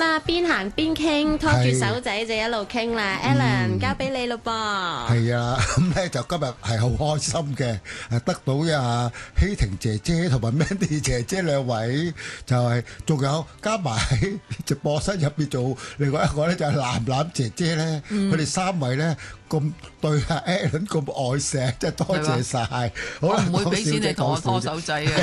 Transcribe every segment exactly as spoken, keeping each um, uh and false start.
啦，邊行邊傾，拖住手仔就一路傾啦。Alan，交俾你咯噃。 係啊，咁咧就今日係好開心嘅，誒得到啊希婷姐姐同埋 Mandy 姐姐兩位，就係仲有加埋喺直播室入邊做另外一個咧就係藍藍姐姐咧，佢哋三位咧咁對阿 Alan 咁愛錫，真係多謝晒。 我唔會俾錢你同我拖手仔嘅。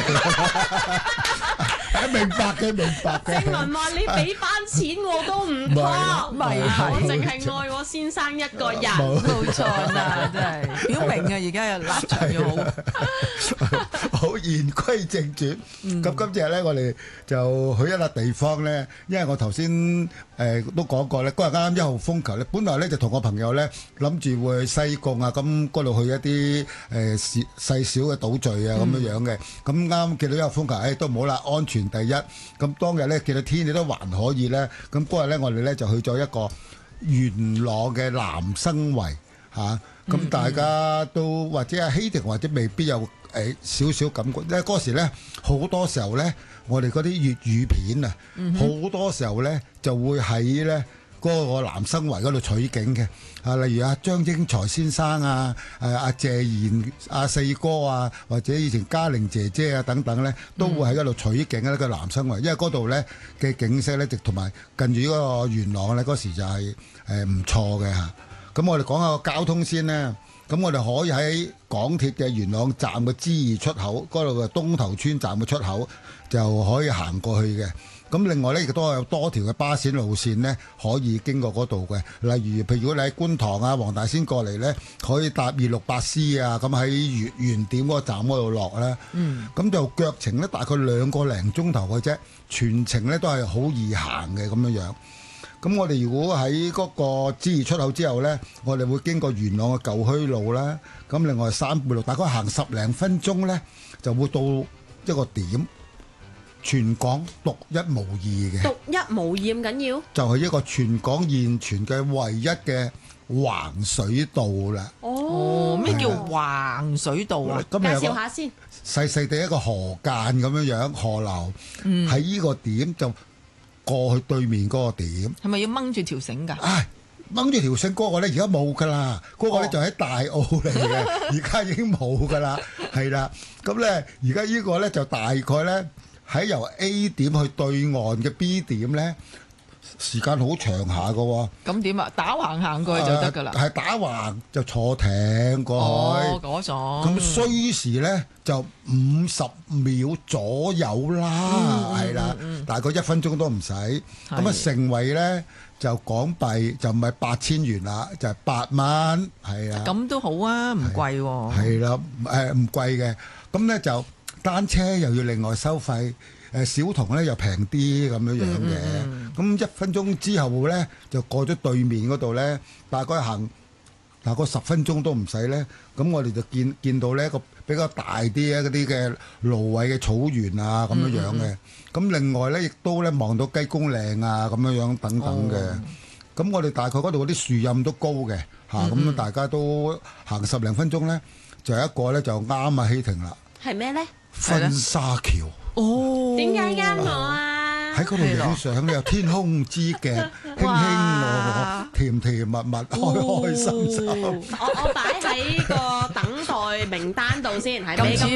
明白嘅，明白嘅。 正文話你俾翻錢我都唔拖， 咪係我淨係愛我先生一個人。 冇錯啦，真係表明啊，而家又立場要好。 好，言歸正傳。咁今日咧，我哋就去一笪地方咧，因為我頭先誒都講過咧，嗰日啱啱一號風球咧，本來咧就同我朋友咧諗住會去西貢啊，咁嗰度去一啲誒細細小嘅島嶼啊咁樣樣嘅。咁啱見到一號風球，誒都唔好啦，安全第一。咁當日咧見到天氣都還可以咧，咁嗰日咧我哋咧就去咗一個元朗嘅南生圍嚇。咁大家都或者係希婷或者未必有誒少少感覺，因為嗰時咧好多時候咧，我哋嗰啲粵語片啊，好、嗯、多時候咧就會喺咧嗰個南生圍嗰度取景嘅啊，例如阿張英才先生啊、誒阿謝賢、阿四哥啊，或者以前嘉玲姐姐啊等等咧，都會喺嗰度取景咧個南生圍，因為嗰度咧嘅景色咧，直同埋近住嗰個元朗咧嗰時就係誒唔錯嘅嚇。咁我哋講下個交通先咧，咁我哋可以喺港鐵嘅元朗站嘅 G 二出口嗰度嘅東頭村站嘅出口就可以行過去嘅。咁另外咧亦都有多條嘅巴士路線咧可以經過嗰度嘅，例如譬如如果你喺觀塘啊、黃大仙過嚟咧，可以搭二六八 C 啊，咁喺原原點嗰個站嗰度落啦。嗯，咁就腳程咧大概兩個零鐘頭嘅啫，全程咧都係好易行嘅咁樣樣。咁我哋如果喺嗰個 G 二出口之後咧，我哋會經過元朗嘅舊墟路啦。咁另外三貝路，大概行十零分鐘咧，就會到一個點，全港獨一無二嘅。 獨一無二咁緊要？就係一個全港現存嘅唯一嘅橫水道啦。 哦，咩叫橫水道啊？ 介紹下先。 細細地一個河間咁樣樣河流，喺呢、嗯、個點就過去對面嗰個點， 係咪要掹住條繩㗎？ 唉，掹住條繩嗰個咧，而家冇㗎啦。嗰、嗰個咧就喺大澳嚟嘅，而家已經冇㗎啦。係啦，咁咧而家呢個咧就大概咧喺由 A 點去對岸嘅 B 點咧，時間好長下㗎喎。 咁點啊？打橫行過去就得㗎啦。係、 呃、打橫就坐艇過去。 哦，嗰種。 咁需時咧就五十秒左右啦，係啦、嗯嗯嗯，大概一分鐘都唔使。咁啊，成為咧就港幣就唔係八千元啦，就係八蚊，係啊。 咁都好啊，唔貴喎。 係啦，誒唔貴嘅。咁咧就單車又要另外收費，誒小童咧又平啲咁樣樣嘅。咁、嗯嗯、一分鐘之後咧就過咗對面嗰度咧，大概行大概十分鐘都唔使咧。咁我哋就見見到呢一個比較大啲嘅嗰啲嘅蘆葦嘅草原啊咁樣樣嘅。咁、嗯嗯、另外咧亦都咧望到雞公嶺啊咁樣樣等等嘅。咁、哦、我哋大概嗰度嗰啲樹蔭都高嘅嚇，咁、嗯嗯、大家都行十零分鐘咧，就有一個咧就啱啊希婷啦。 係咩咧？ 婚紗橋。 哦， 點解啱我啊？ 喺嗰度影相，你有天空之鏡，輕輕我甜甜蜜蜜，開開心心。 我我擺喺個等待名單度先，係咪咁？